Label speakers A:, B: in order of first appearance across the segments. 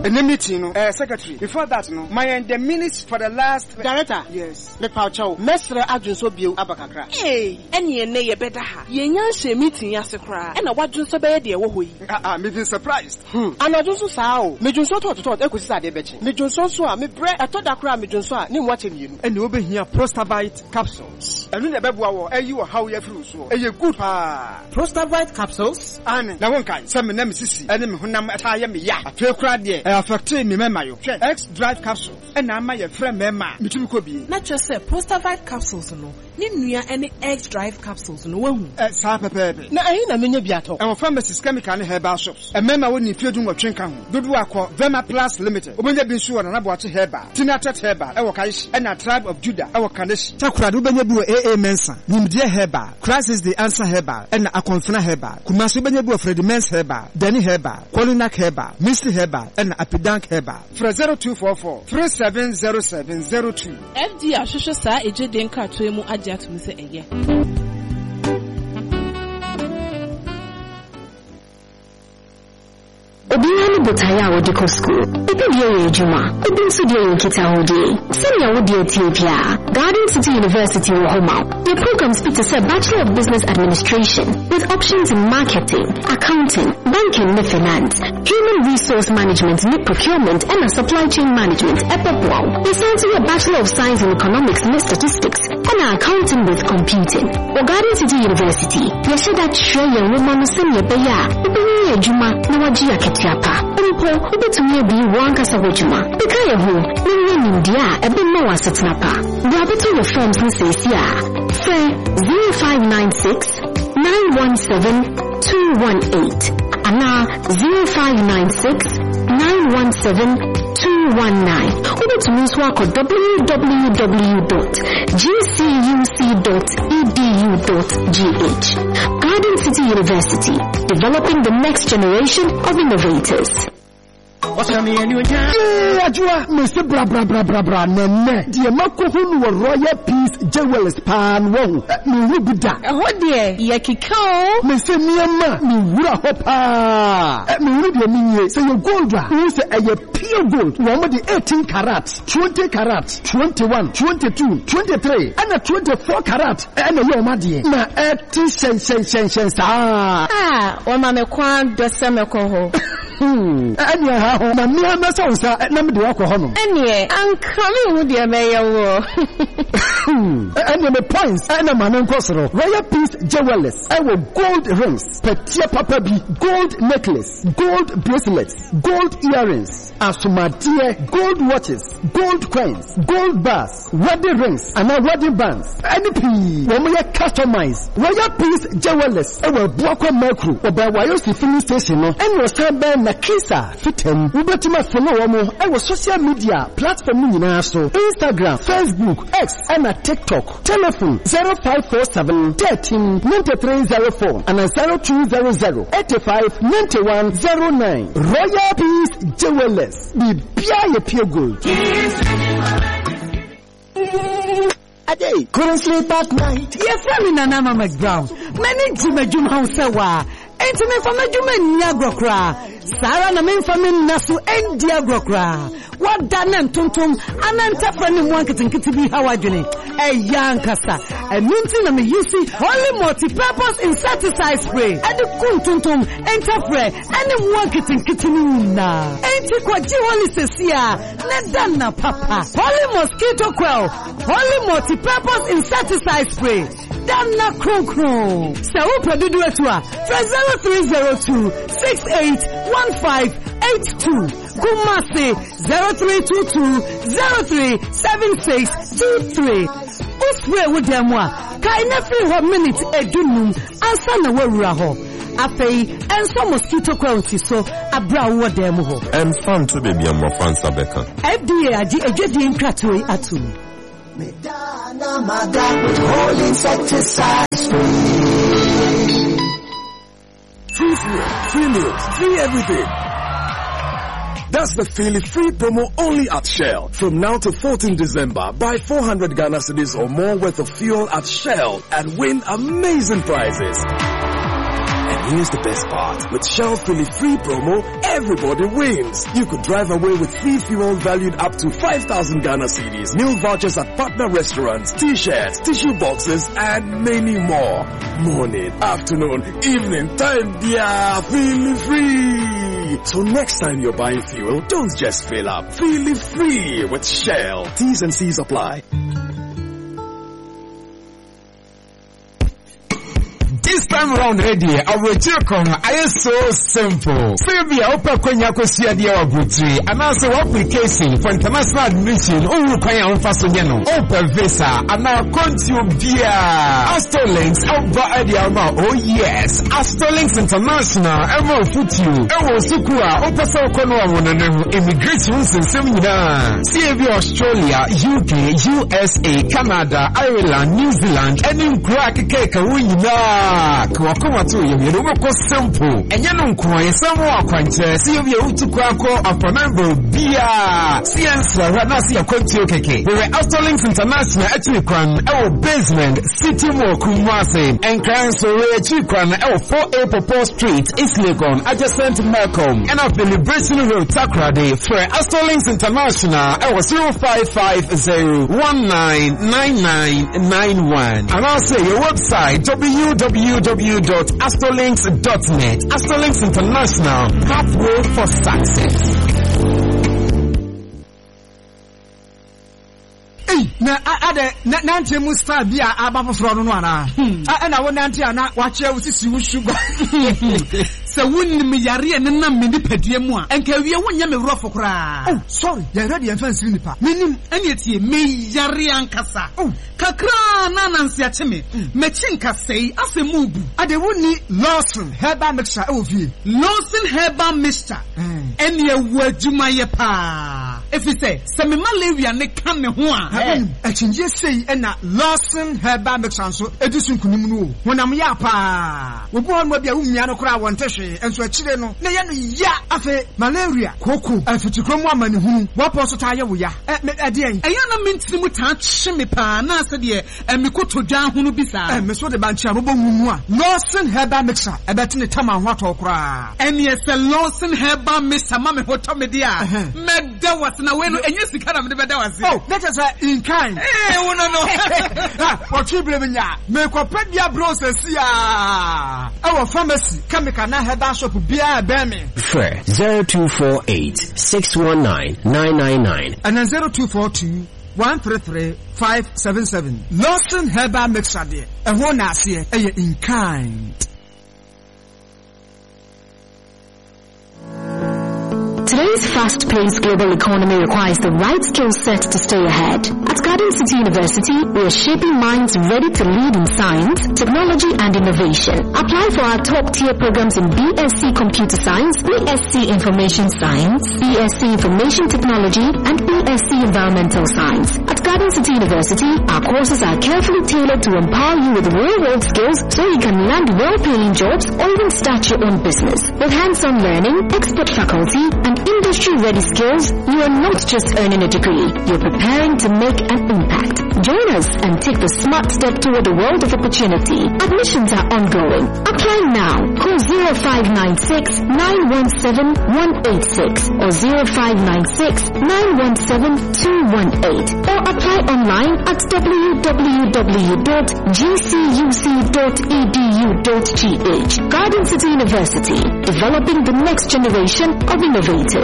A: And the meeting, secretary. Before that, no, my the minutes for the last
B: director.
A: Yes.
B: Me paucho. Mestre adwunso bio abakakra.
C: Hey, eni ne ye better ha. Ye nyanhye meeting ase kra. E na wadwunso be ye de wo hoyi.
A: Me been surprised.
B: Anadwunso saa o. Me dwunso to ekosi sa de bechi. Me dwunso so a me bre etoda kra me dwunso a ni mo ache mienu.
A: And you obehia Prostavite capsules. And no beboa wo you how you feel so. E good pa.
B: Prostavite capsules?
A: Ane na won kai. Se me na me sisi. Ene me honam ataye me ya. Atwe kra de. E affect me mema yo. X drive capsules. And na ma ye friend mema. Mitumi ko bi.
C: Na just say Prostavite capsules no. Ni nua any X drive capsules no wahu.
A: Sa pepe.
B: Na ahi na menya biato.
A: E wo pharmacies chemical and herbal shops. E mema woni fiedun wo twenka ho. Dodo akọ Verma Plus Limited. Obenya bi nso na bo ache herbal. Tinatet herbal. E wo Kaishi. E na Tribe of Judah. E wo Kaneshi. Takura do benya bi wo AA Mensa. Nimdie herbal. Christ is the answer herbal. E na Akonfina herbal. Kumasi benya bi wo Fred Men's herbal. Danny herbal. Kolinak herbal. Misty herbal. E na Apidank herbal. For 0244 370702.
C: FD ahwehwe sa ejeden krato emu agye atum se eye.
D: Obiani botaya wodiko school. Ibi diye ejuma. Ibi nso diye nkita hodi. Senior wodi Ethiopia. Garden City University wo homa. Your program speaks to Bachelor of Business Administration with options in marketing, accounting, banking and finance, human resource management and procurement and supply chain management. Epopwao. Essentially a Bachelor of Science in Economics and Statistics and accounting with computing. Or Garden City University. Yeshada Shreya woman senior beya. Ibi ejuma na wajia Tiapa. Umpo, ubetumye bi wankasa wejuma. Bikaye hu, niye nindia ebe mawa setnapa. Wabeto your firms nsesia. Fe 0596 917 218. Ana 0596 917 219. Ubetumye swako www.gcuc.edu.gh. Garden City University, developing the next generation of innovators.
B: What's your name?
A: Yeah, Ajua, Mr. Bra nene. Die makohunu wa Royal Peace Jewelers pan won. Mi wuguda.
C: What dear? Yakiko.
A: Mr. Miyama, mi wura hopa. Mi wura minye. Say your gold wa. We say a pure gold. One the 18 karat, 20 karat, 21, 22, 23, and a 24 karat. And a yomadi. Na 80 sen sa.
C: Oma me kwan dosa me koho.
A: Anya ha na mi ama sonsa na me de akọ ho no.
C: Anye ankame hu de me yawo.
A: Anya me points na ma nko soro. Royal Peace Jewelers. Our gold rings, petia papa bi, gold necklace, gold bracelets, gold earrings, asumadiye, gold watches, gold coins, gold bars, wedding rings, and wedding bands. Anything we may customize. Royal Peace Jewelers. Our Bwako Mercury. Oba wayo si filling station no. And we sabe na kisa fitem. Ubetima follow omo. Our social media platform nyina so. Instagram, Facebook, X, and TikTok. Telephone 0547 13 9304 and 0200 85 9109. Royal Peace Jewelers. Be pure gold.
B: Ade, couldn't sleep at night.
E: Yes, I'm in Anama McBrown. Many Jim House Sawa. Enti me fama juma nyagokra. Sara na me fama nasu endi agrokra. Wadana ntontom ananta frani mwankitikiti bi hawadwene. Yankasa. Enunti na me use holy multi-purpose insecticide spray. Edi kuntontom entafre eni mwankitikiti na. Enti kwa jiwali sesia nedana papa. Holy mosquito quell. Holy multi-purpose insecticide spray. Dana Kron. Sawu produdu etua. 0302 681582. Kumasi 0322 037623. Uswe wudemwa. Kaina free 1 minute edunum. Ansa na wawura ho. Afei enso mosquito coil so abra wo dem ho.
F: Fan to baby am fan sabeka.
E: FDA agi ejedi nkratoe atum.
G: Medana Madan with whole insecticide spray.
H: Free food, free meals, free everything. That's the Feel It Free promo only at Shell. From now to 14 December, buy 400 Ghana cedis or more worth of fuel at Shell and win amazing prizes. And Here's the best part. With Shell Philly Free promo, everybody wins. You could drive away with free fuel valued up to 5,000 Ghana cedis, meal vouchers at partner restaurants, t-shirts, tissue boxes, and many more. Morning, afternoon, evening, time, yeah, Philly Free. So next time you're buying fuel, don't just fill up. Philly Free with Shell. T's and C's apply.
I: This time around, our children are so simple. Serbia Opa Konya Kosia Dia Wabutri, and also application for international admission. Oh, Konya Fasoniano, Opa Visa, and now Contio Dia. Astrolinks, Alba Adiama, oh yes, Astrolinks International, Evo Futu, Evo Sukura, Opa Sokono, immigration seminar. CAV Australia, UK, USA, Canada, Ireland, New Zealand, and in crack cake, Kwakoma tu yemi ko simple enye no nko yesam akwanche si yebi utu kwako afanambo bia science ra na si akwanche keke we Astrolinks International actually kwan e basement city mo Kumasi and council we chikwan e 4A Popo Street East Legon adjacent Malcolm and of the Liberation Road Takrade for Astrolinks International e 0550199991 and also your website www.astrolinks.net. Astrolinks International, pathway for success.
J: Na nante musta bia abafoforo no ana na wo nante ana wache usisi sugar se wunni yare ne nam me nipadua mu a enka wie wonya me wurofo kra. Oh sorry ya ready en fancy nipa menim ene etie me yare ankasa kakra na nansi ache me chinka sei asemu bu ade wunni Lawson herbal mixture e ofie Lawson herbal mixture ene wadwuma ye pa efise se me malaria ne kan ne ho a achinje sei na Lawson herbal mixture so edisun kunim no honam ya pa wo bo no bia wumia no kra wonte hwe enso akire no na ye no ya afe malaria koko afitikromu amane hunu wo po so ta ye wo ya ade en eya na mentini ta hye me pa na ase de emikoto dwan hunu bisa me so de ba ntia bobo mumu a Lawson herbal mixture ebetine tama ho ato kra ene ese Lawson herbal mixture ma me hoto me dia me da wasna we no enye sika na me da wase oh that is in kind wo no what you believe in ya me ko pedia process ya our pharmacy chemical na herbal shop bia be me
K: Fair 0248-619-999
J: and 0242-133-577 Lawson herbal mixture there and one ase in kind.
D: Today's fast-paced global economy requires the right skill set to stay ahead. At Garden City University, we are shaping minds ready to lead in science, technology, and innovation. Apply for our top-tier programs in BSc Computer Science, BSc Information Science, BSc Information Technology, and BSc Environmental Science. At Garden City University, our courses are carefully tailored to empower you with real-world skills so you can land well-paying jobs or even start your own business. With hands-on learning, expert faculty, and industry-ready skills, you are not just earning a degree, you're preparing to make an impact. Join us and take the smart step toward a world of opportunity. Admissions are ongoing. Apply now. Call 0596-917-186 or 0596-917-218 or apply online at www.gcuc.edu.gh. Garden City University, developing the next generation of innovators.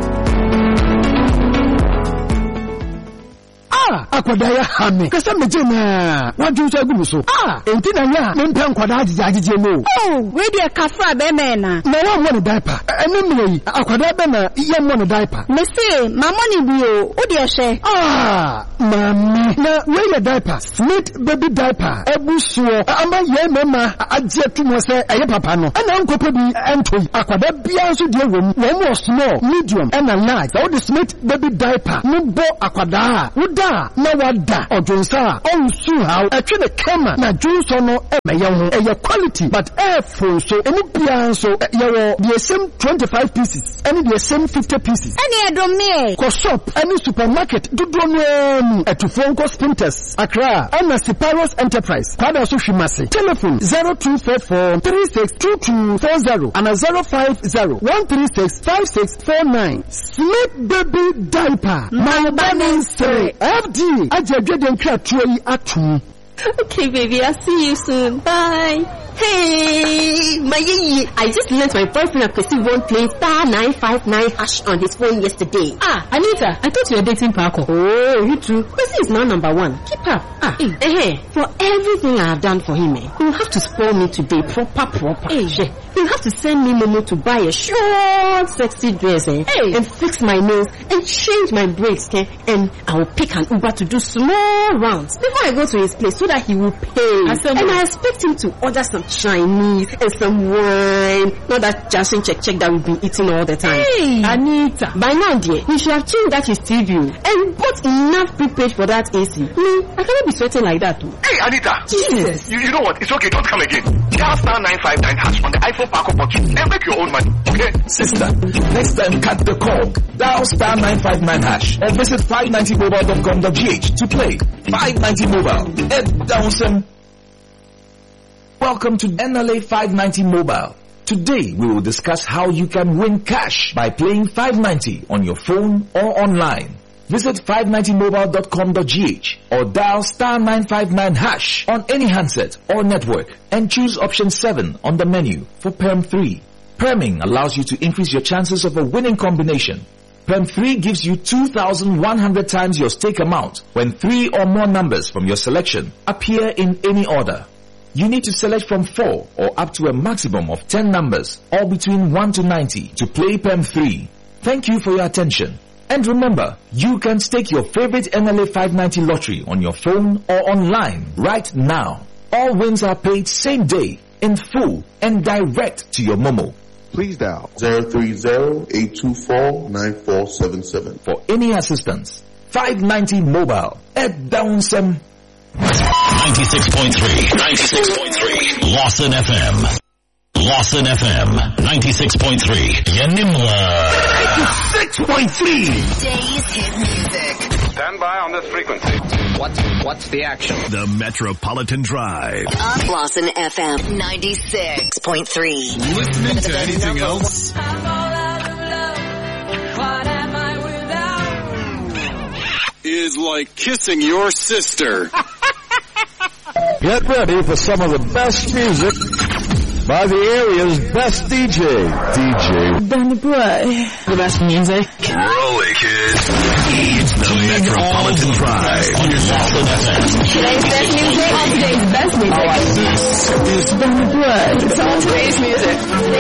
A: Akwadaya hame kasa mejena wadu so agu so enti na nya mempe nkwada agije mo
L: we dey kafra be me na
A: wa mo diaper enu mle akwadaya be na ye mo diaper
L: me say mama ni bi o dey hye
A: mami na we ye diaper Smith baby diaper ebusuo ama ye mama agye tumo se eye papa no na nkopa bi entoi akwadaya bia so de wom wo small medium and large so the Smith baby diaper no bo akwadaya woda na na wada odwonsa onsu how etwe ne kama na dwonso no emeye ho eye quality but full so eni bia so yewo the same 25 pieces and the same 50 pieces
L: Any edomie
A: ko shop any supermarket dodo no etufo nko Sprinters Accra and Siparos Enterprise kwada so hwimase telephone 0244362240 and 050-136-5649 Sleep Baby Diaper my banning 3 FD ajadwede nkra tuyi atu.
D: Okay, baby, I'll see you soon. Bye. Hey, my yeye. I just learned my boyfriend at Kwesi won't play *959# on his phone yesterday.
M: Anita, I thought you were dating Paco.
D: Oh, you too. Kwesi is now number 1. Keep up. For everything I have done for him, he'll have to spoil me today, proper. He'll have to send me Momo to buy a short, sexy dress, and fix my nails, and change my brakes, and I will pick an Uber to do small rounds before I go to his place so that he will pay. And I expect him to order some Chinese and some wine, not that Jason check that we've been eating all the time.
M: Hey, Anita.
D: By now, dear, he should have changed that his TV and bought enough prepaid for that AC. I cannot be sweating like that too.
N: Hey, Anita.
D: Jesus.
N: You know what? It's okay. Don't come again. Dial *959# on the iPhone Paco Pocket and make your own money. Okay?
H: Sister, next time cut the call. Dial *959# or visit 590mobile.com.gh to play. 590 Mobile. Ed Downsome. Welcome to NLA 590 Mobile. Today we will discuss how you can win cash by playing 590 on your phone or online. Visit 590mobile.com.gh or dial *959# on any handset or network and choose option 7 on the menu for Perm 3. Perming allows you to increase your chances of a winning combination. Perm 3 gives you 2,100 times your stake amount when 3 or more numbers from your selection appear in any order. You need to select from 4 or up to a maximum of 10 numbers, all between 1 to 90, to play Perm 3. Thank you for your attention. And remember, you can stake your favorite NLA 590 lottery on your phone or online right now. All wins are paid same day, in full, and direct to your Momo.
O: Please dial 030-824-9477
H: for any assistance. 590 Mobile at Downsome.
P: 96.3 Lawson FM 96.3 Yanimwa
N: 96.3
Q: Today's hit music.
N: Stand by on this frequency.
Q: What's the action?
P: The Metropolitan Drive
Q: On Lawson FM 96.3.
P: Listening to anything else? Is like kissing your sister.
R: Get ready for some of the best music by the area's best DJ.
M: Danny Boy. The best music.
P: Roll it, kids. It's the Metropolitan Drive on your Lawson FM.
M: Today's best music. Today's best music.
P: This is
M: Danny Boy. It's all today's music.